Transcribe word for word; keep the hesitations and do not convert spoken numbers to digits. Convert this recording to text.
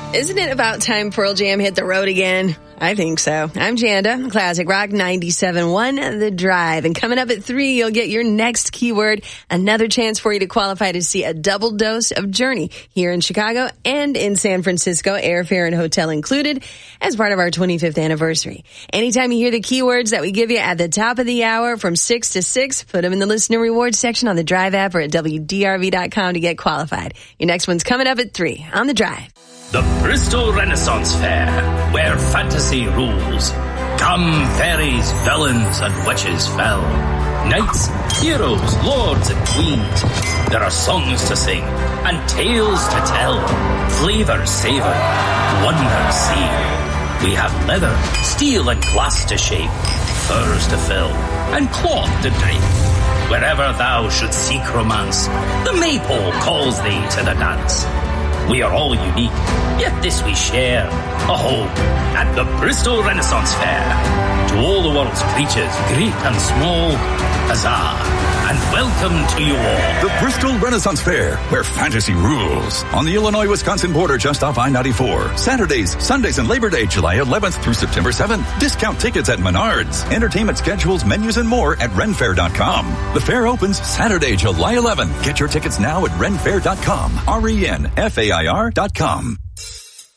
Isn't it about time Pearl Jam hit the road again? I think so. I'm Janda, Classic Rock ninety-seven point one, The Drive. And coming up at three, you'll get your next keyword. Another chance for you to qualify to see a double dose of Journey here in Chicago and in San Francisco, airfare and hotel included, as part of our twenty-fifth anniversary. Anytime you hear the keywords that we give you at the top of the hour from six to six, put them in the listener rewards section on the Drive app or at W D R V dot com to get qualified. Your next one's coming up at three on The Drive. The Bristol Renaissance Fair, where fantasy rules. Come, fairies, villains, and witches fell. Knights, heroes, lords, and queens. There are songs to sing and tales to tell. Flavors savor, wonders see. We have leather, steel, and glass to shape. Furs to fill, and cloth to drape. Wherever thou should seek romance, the maypole calls thee to the dance. We are all unique, yet this we share, a home at the Bristol Renaissance Fair. To all the world's creatures, great and small, huzzah, and welcome to you all. The Bristol Renaissance Fair, where fantasy rules. On the Illinois-Wisconsin border just off I ninety-four. Saturdays, Sundays, and Labor Day, July eleventh through September seventh. Discount tickets at Menards. Entertainment schedules, menus, and more at ren fair dot com. The fair opens Saturday, July eleventh. Get your tickets now at ren fair dot com. R E N F A I R dot com.